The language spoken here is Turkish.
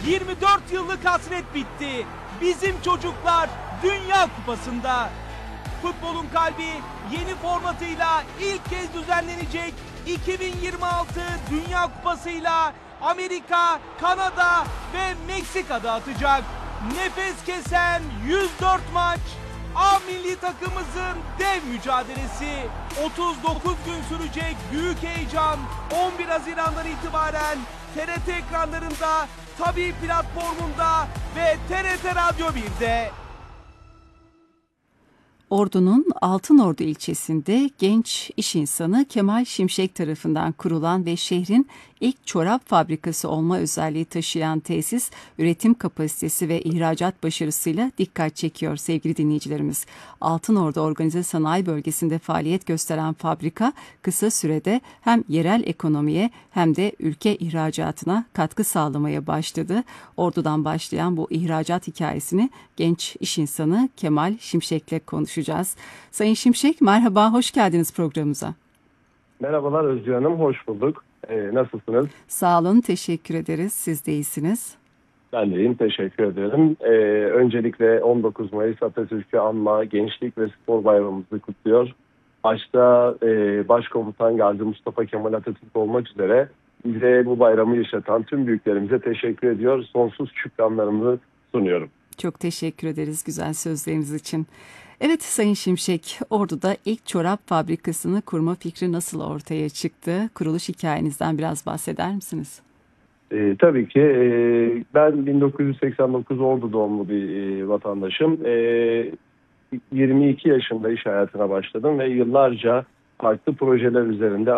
24 yıllık hasret bitti. Bizim çocuklar Dünya Kupası'nda. Futbolun kalbi yeni formatıyla ilk kez düzenlenecek 2026 Dünya Kupası'yla Amerika, Kanada ve Meksika'da atacak. Nefes kesen 104 maç, A milli takımımızın dev mücadelesi. 39 gün sürecek büyük heyecan 11 Haziran'dan itibaren TRT ekranlarında, Tabii platformunda ve TRT Radyo 1'de. Ordu'nun Altınordu ilçesinde genç iş insanı Kemal Şimşek tarafından kurulan ve şehrin ilk çorap fabrikası olma özelliği taşıyan tesis, üretim kapasitesi ve ihracat başarısıyla dikkat çekiyor sevgili dinleyicilerimiz. Altınordu Organize Sanayi Bölgesi'nde faaliyet gösteren fabrika, kısa sürede hem yerel ekonomiye hem de ülke ihracatına katkı sağlamaya başladı. Ordu'dan başlayan bu ihracat hikayesini genç iş insanı Kemal Şimşek'le konuşacağız. Sayın Şimşek, merhaba, hoş geldiniz programımıza. Merhabalar Özgür Hanım, hoş bulduk. Nasılsınız? Sağ olun, teşekkür ederiz. Siz de iyisiniz. Ben de iyiyim, teşekkür ederim. Öncelikle 19 Mayıs Atatürk'ü anma, Gençlik ve Spor Bayramımızı kutluyor. Başta Başkomutan Gazi Mustafa Kemal Atatürk olmak üzere bize bu bayramı yaşatan tüm büyüklerimize teşekkür ediyor. Sonsuz şükranlarımı sunuyorum. Çok teşekkür ederiz güzel sözleriniz için. Evet Sayın Şimşek, Ordu'da ilk çorap fabrikasını kurma fikri nasıl ortaya çıktı? Kuruluş hikayenizden biraz bahseder misiniz? Tabii ki. Ben 1989 Ordu doğumlu bir vatandaşım. 22 yaşında iş hayatına başladım ve yıllarca farklı projeler üzerinde